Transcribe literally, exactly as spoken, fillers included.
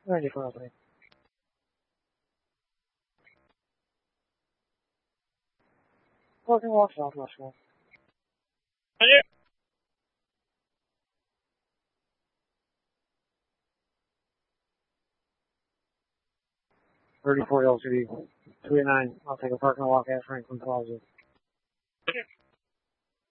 Ready for opening. Parking lot, Southwest one. thirty-four L C D, two eighty-nine. I'll take a parking walk at Franklin Plaza.